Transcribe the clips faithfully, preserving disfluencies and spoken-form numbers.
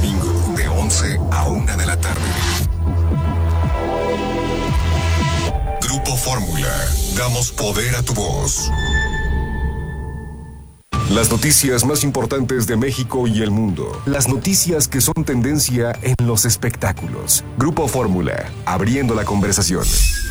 domingo, de once a una de la tarde. Grupo Fórmula. Damos poder a tu voz. Las noticias más importantes de México y el mundo. Las noticias que son tendencia en los espectáculos. Grupo Fórmula, abriendo la conversación.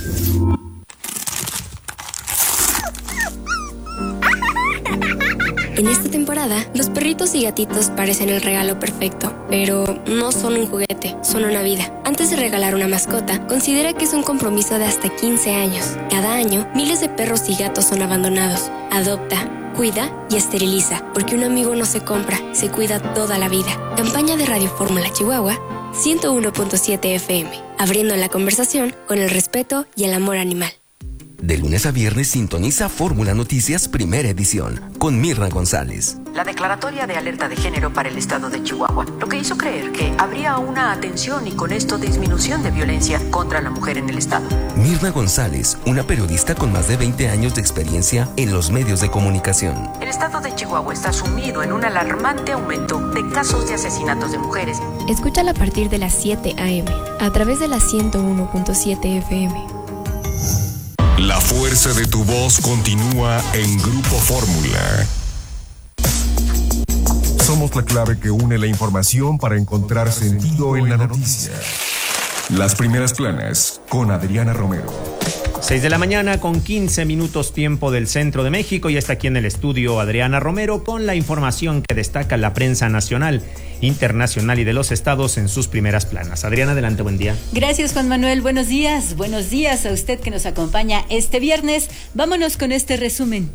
En esta temporada, los perritos y gatitos parecen el regalo perfecto, pero no son un juguete, son una vida. Antes de regalar una mascota, considera que es un compromiso de hasta quince años. Cada año, miles de perros y gatos son abandonados. Adopta, cuida y esteriliza, porque un amigo no se compra, se cuida toda la vida. Campaña de Radio Fórmula Chihuahua, ciento uno punto siete F M, abriendo la conversación con el respeto y el amor animal. De lunes a viernes sintoniza Fórmula Noticias Primera Edición con Mirna González. La declaratoria de alerta de género para el estado de Chihuahua, lo que hizo creer que habría una atención y con esto disminución de violencia contra la mujer en el estado. Mirna González, una periodista con más de veinte años de experiencia en los medios de comunicación. El estado de Chihuahua está sumido en un alarmante aumento de casos de asesinatos de mujeres. Escúchala a partir de las siete a eme a través de la ciento uno punto siete F M. La fuerza de tu voz continúa en Grupo Fórmula. Somos la clave que une la información para encontrar sentido en la noticia. Las primeras planas con Adriana Romero. seis de la mañana con quince minutos tiempo del centro de México y está aquí en el estudio Adriana Romero con la información que destaca la prensa nacional, internacional y de los estados en sus primeras planas. Adriana, adelante, buen día. Gracias, Juan Manuel, buenos días. Buenos días a usted que nos acompaña este viernes. Vámonos con este resumen.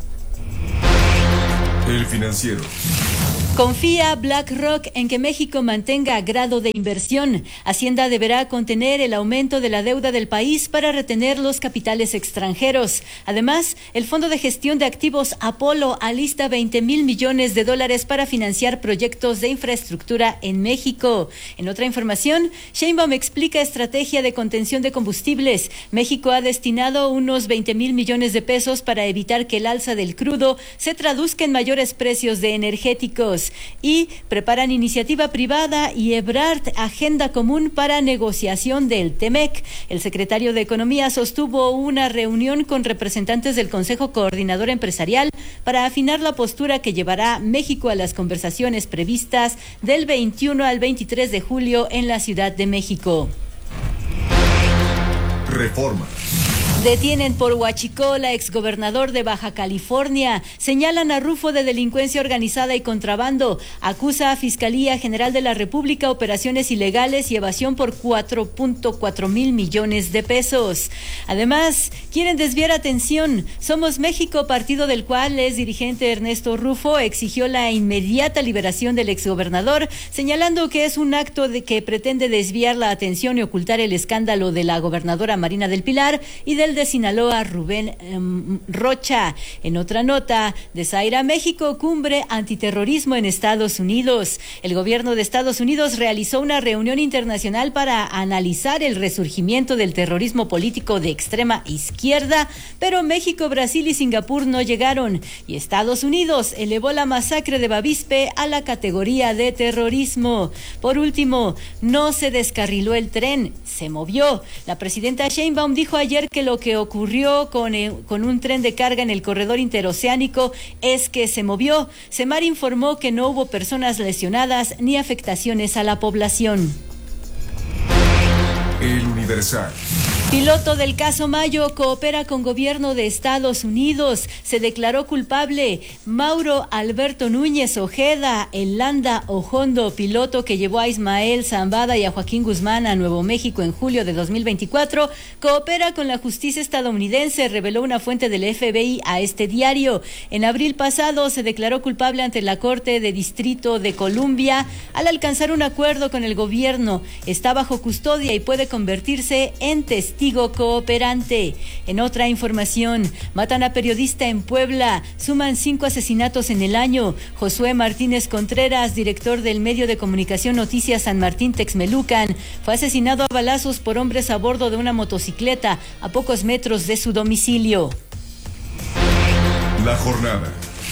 El Financiero. Confía BlackRock en que México mantenga grado de inversión. Hacienda deberá contener el aumento de la deuda del país para retener los capitales extranjeros. Además, el Fondo de Gestión de Activos Apolo alista veinte mil millones de dólares para financiar proyectos de infraestructura en México. En otra información, Sheinbaum explica estrategia de contención de combustibles. México ha destinado unos veinte mil millones de pesos para evitar que el alza del crudo se traduzca en mayores precios de energéticos. Y preparan iniciativa privada y Ebrard agenda común para negociación del Temec. El secretario de Economía sostuvo una reunión con representantes del Consejo Coordinador Empresarial para afinar la postura que llevará México a las conversaciones previstas del veintiuno al veintitrés de julio en la Ciudad de México. Reforma. Detienen por huachicol a exgobernador de Baja California. Señalan a Rufo de delincuencia organizada y contrabando. Acusa a Fiscalía General de la República operaciones ilegales y evasión por cuatro punto cuatro mil millones de pesos. Además, quieren desviar atención. Somos México, partido del cual es dirigente Ernesto Rufo, exigió la inmediata liberación del exgobernador, señalando que es un acto de que pretende desviar la atención y ocultar el escándalo de la gobernadora Marina del Pilar y del de Sinaloa, Rubén um, Rocha. En otra nota, desaira México cumbre antiterrorismo en Estados Unidos. El gobierno de Estados Unidos realizó una reunión internacional para analizar el resurgimiento del terrorismo político de extrema izquierda, pero México, Brasil y Singapur no llegaron, y Estados Unidos elevó la masacre de Bavispe a la categoría de terrorismo. Por último, no se descarriló el tren, se movió. La presidenta Sheinbaum dijo ayer que lo que ocurrió con, eh, con un tren de carga en el corredor interoceánico es que se movió. Semar informó que no hubo personas lesionadas ni afectaciones a la población. El Universal. Piloto del caso Mayo coopera con gobierno de Estados Unidos. Se declaró culpable Mauro Alberto Núñez Ojeda, el Landa Ojondo, piloto que llevó a Ismael Zambada y a Joaquín Guzmán a Nuevo México en julio de dos mil veinticuatro. Coopera con la justicia estadounidense, reveló una fuente del F B I a este diario. En abril pasado se declaró culpable ante la Corte de Distrito de Columbia al alcanzar un acuerdo con el gobierno. Está bajo custodia y puede convertirse en testigo cooperante. En otra información, matan a periodista en Puebla, suman cinco asesinatos en el año. Josué Martínez Contreras, director del medio de comunicación Noticias San Martín Texmelucan, fue asesinado a balazos por hombres a bordo de una motocicleta a pocos metros de su domicilio. La jornada.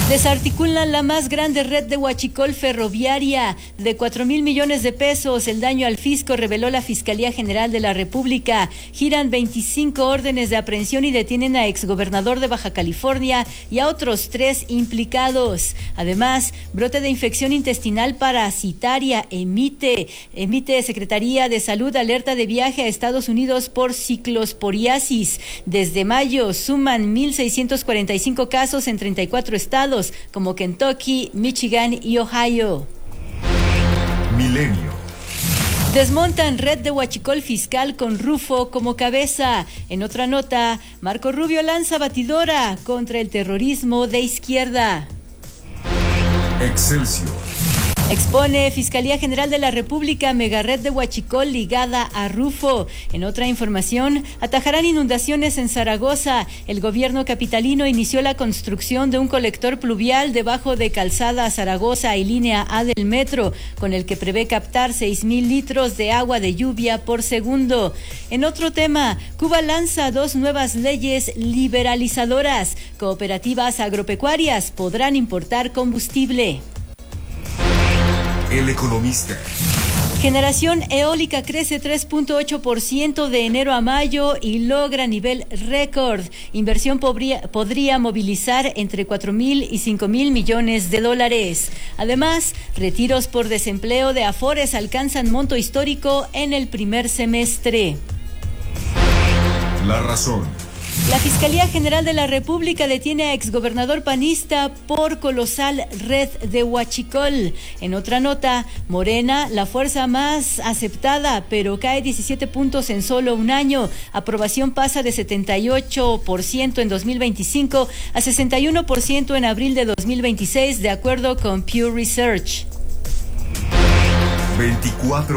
Desarticulan la más grande red de huachicol ferroviaria de cuatro mil millones de pesos. El daño al fisco, reveló la Fiscalía General de la República. Giran veinticinco órdenes de aprehensión y detienen a exgobernador de Baja California y a otros tres implicados. Además, brote de infección intestinal parasitaria. Emite, emite Secretaría de Salud alerta de viaje a Estados Unidos por ciclosporiasis. Desde mayo suman mil seiscientos cuarenta y cinco casos en treinta y cuatro estados, como Kentucky, Michigan y Ohio. Milenio. Desmontan red de huachicol fiscal con Rufo como cabeza. En otra nota, Marco Rubio lanza batidora contra el terrorismo de izquierda. Excelsior. Expone Fiscalía General de la República megared de huachicol ligada a Rufo. En otra información, atajarán inundaciones en Zaragoza. El gobierno capitalino inició la construcción de un colector pluvial debajo de Calzada Zaragoza y línea A del metro, con el que prevé captar seis mil litros de agua de lluvia por segundo. En otro tema, Cuba lanza dos nuevas leyes liberalizadoras. Cooperativas agropecuarias podrán importar combustible. El Economista. Generación eólica crece tres punto ocho por ciento de enero a mayo y logra nivel récord. Inversión podría, podría movilizar entre cuatro mil y cinco mil millones de dólares. Además, retiros por desempleo de Afores alcanzan monto histórico en el primer semestre. La Razón. La Fiscalía General de la República detiene a exgobernador panista por colosal red de huachicol. En otra nota, Morena, la fuerza más aceptada, pero cae diecisiete puntos en solo un año. Aprobación pasa de setenta y ocho por ciento en dos mil veinticinco a sesenta y uno por ciento en abril de dos mil veintiséis, de acuerdo con Pew Research. veinticuatro